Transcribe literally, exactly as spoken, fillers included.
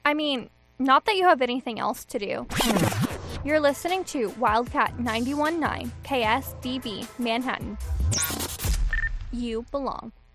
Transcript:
I mean, not that you have anything else to do. You're listening to Wildcat ninety-one point nine K S D B Manhattan. You belong.